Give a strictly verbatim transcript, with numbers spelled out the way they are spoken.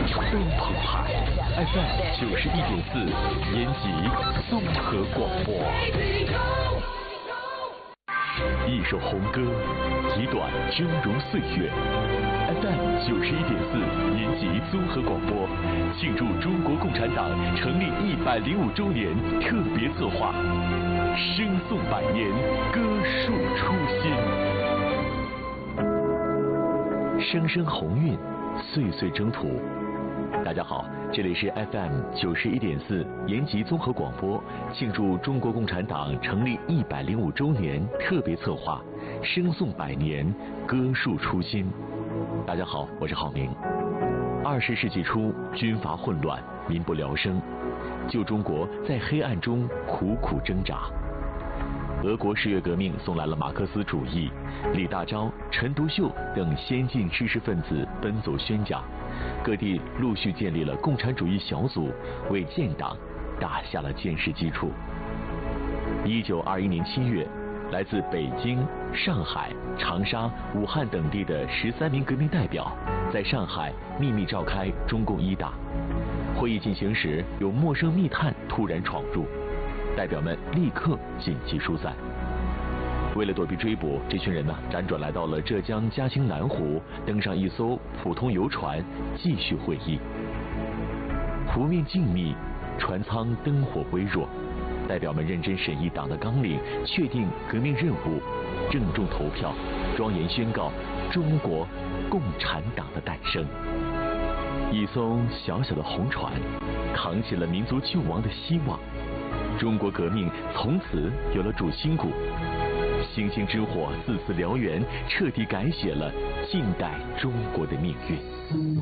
更澎湃 ，F M 九十一点四，延吉综合广播。一首红歌，一段峥嵘岁月。F M 九十一点四，延吉综合广播，庆祝中国共产党成立一百零五周年特别策划，声颂百年，歌述初心。声声鸿运，岁岁征途。大家好，这里是 F M 九十一点四延吉综合广播，庆祝中国共产党成立一百零五周年特别策划，声颂百年，歌述初心。大家好，我是郝明。二十世纪初，军阀混乱，民不聊生，旧中国在黑暗中苦苦挣扎。俄国十月革命送来了马克思主义，李大钊、陈独秀等先进知识分子奔走宣讲，各地陆续建立了共产主义小组，为建党打下了坚实基础。一九二一年七月，来自北京、上海、长沙、武汉等地的十三名革命代表在上海秘密召开中共一大会议。进行时，有陌生密探突然闯入，代表们立刻紧急疏散。为了躲避追捕，这群人呢辗转来到了浙江嘉兴南湖，登上一艘普通游船，继续会议。湖面静谧，船舱灯火微弱，代表们认真审议党的纲领，确定革命任务，郑重投票，庄严宣告中国共产党的诞生。一艘小小的红船，扛起了民族救亡的希望。中国革命从此有了主心骨，星星之火，四次燎原，彻底改写了近代中国的命运。